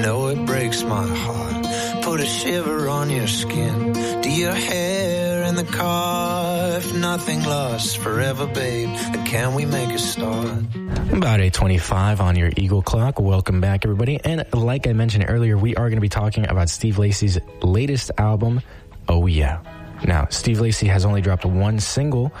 know it breaks my heart. Put a shiver on your skin. Do your hair in the car. If nothing lasts forever, babe, then can we make a start? About 8:25 on your Eagle Clock. Welcome back, everybody. And like I mentioned earlier, we are going to be talking about Steve Lacy's latest album, Oh Yeah. Now, Steve Lacy has only dropped three singles,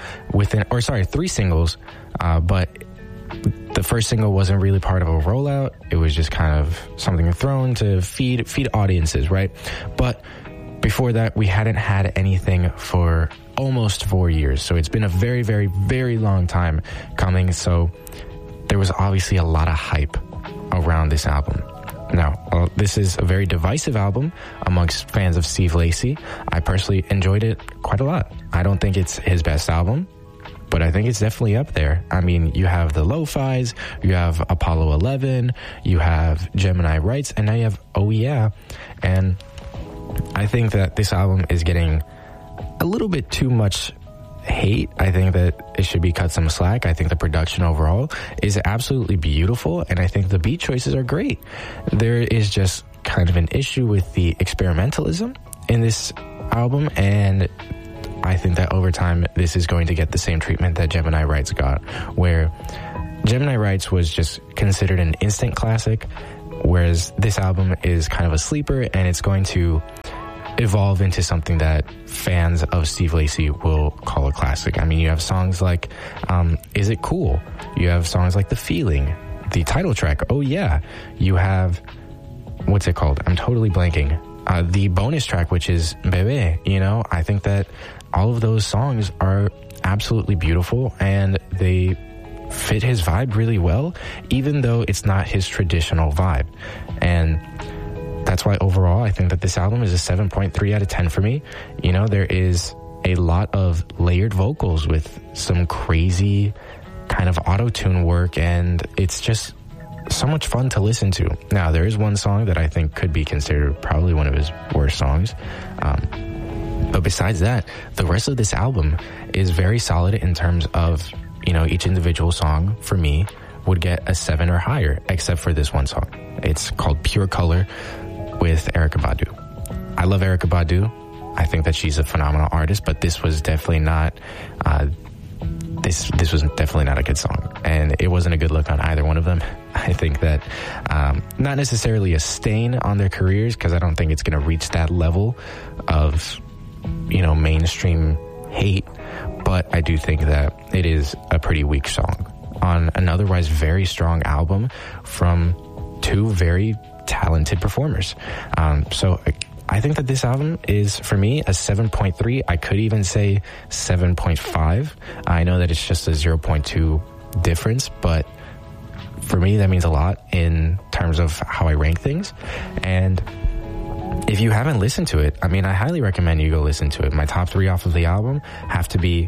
but the first single wasn't really part of a rollout. It was just kind of something thrown to feed audiences, right? But before that, we hadn't had anything for almost 4 years. So it's been a very, very, very long time coming. So there was obviously a lot of hype around this album. Now, this is a very divisive album amongst fans of Steve Lacy. I personally enjoyed it quite a lot. I don't think it's his best album, but I think it's definitely up there. I mean, you have the Lo-Fis, you have Apollo 11, you have Gemini Rights, and now you have Oh Yeah. And I think that this album is getting a little bit too much hate. I think that it should be cut some slack. I think the production overall is absolutely beautiful, and I think the beat choices are great. There is just kind of an issue with the experimentalism in this album, and I think that over time this is going to get the same treatment that Gemini Rights got, where Gemini Rights was just considered an instant classic, whereas this album is kind of a sleeper, and it's going to evolve into something that fans of Steve Lacy will call a classic. I mean, you have songs like Is It Cool? You have songs like The Feeling, the title track, Oh Yeah. You have, what's it called? I'm totally blanking. The bonus track, which is Bebe. You know, I think that all of those songs are absolutely beautiful, and they fit his vibe really well, even though it's not his traditional vibe. And that's why overall I think that this album is a 7.3 out of 10 for me. You know, there is a lot of layered vocals with some crazy kind of auto-tune work, and it's just so much fun to listen to. Now, there is one song that I think could be considered probably one of his worst songs. But besides that, the rest of this album is very solid in terms of, you know, each individual song for me would get a 7 or higher, except for this one song. It's called Pure Color with Erykah Badu. I love Erykah Badu. I think that she's a phenomenal artist, but this was definitely not this was definitely not a good song, and it wasn't a good look on either one of them. I think that not necessarily a stain on their careers, because I don't think it's going to reach that level of, you know, mainstream hate, but I do think that it is a pretty weak song on an otherwise very strong album from two very talented performers. So I think that this album is, for me, a 7.3. I could even say 7.5. I know that it's just a 0.2 difference, but for me, that means a lot in terms of how I rank things. And if you haven't listened to it, I mean, I highly recommend you go listen to it. My top 3 off of the album have to be,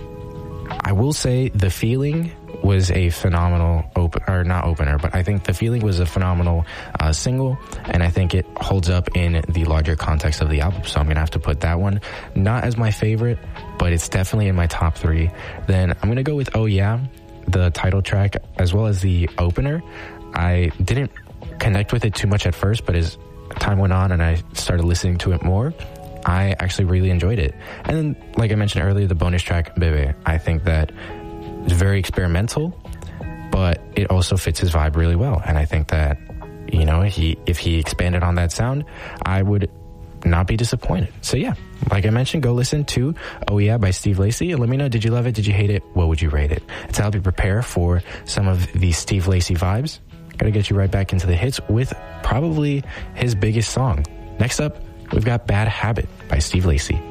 I will say, The Feeling was a phenomenal but I think The Feeling was a phenomenal single, and I think it holds up in the larger context of the album, so I'm gonna have to put that one not as my favorite, but it's definitely in my top 3. Then I'm gonna go with Oh Yeah, the title track, as well as the opener. I didn't connect with it too much at first, but as time went on and I started listening to it more, I actually really enjoyed it. And then, like I mentioned earlier, the bonus track Bebe, I think that it's very experimental, but it also fits his vibe really well. And I think that, you know, if he expanded on that sound, I would not be disappointed. So yeah, like I mentioned, go listen to Oh Yeah by Steve Lacy and let me know, did you love it? Did you hate it? What would you rate it? To help you prepare for some of the Steve Lacy vibes, gotta get you right back into the hits with probably his biggest song. Next up, we've got Bad Habit by Steve Lacy.